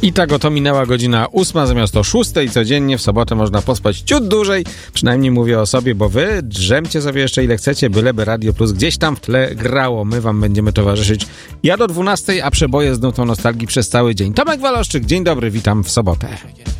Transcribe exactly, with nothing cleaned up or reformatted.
I tak oto minęła godzina ósma zamiast o szóstej. Codziennie w sobotę można pospać ciut dłużej. Przynajmniej mówię o sobie, bo wy drzemcie sobie jeszcze ile chcecie, byleby Radio Plus gdzieś tam w tle grało. My wam będziemy towarzyszyć ja do dwunastej, a przeboje z nutą nostalgii przez cały dzień. Tomek Waloszczyk, dzień dobry, witam w sobotę.